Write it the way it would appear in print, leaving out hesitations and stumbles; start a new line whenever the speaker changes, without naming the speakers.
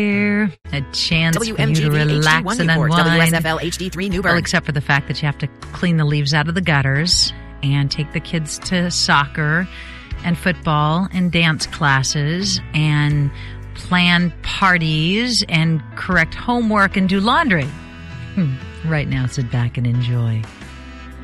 here. A chance for you to
WMGV
relax
HD1
and
report,
unwind.
WSFL HD3 Newburgh.
Well, except for the fact that you have to clean the leaves out of the gutters and take the kids to soccer and football and dance classes and plan parties and correct homework and do laundry. Right now, sit back and enjoy.